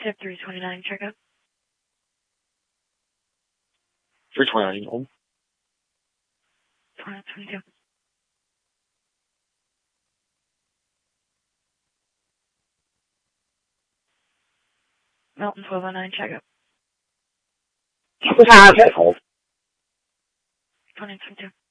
Tip 329, checkup. 329 home. 22. Milton 1209, checkup. What's happening? Hold. 22.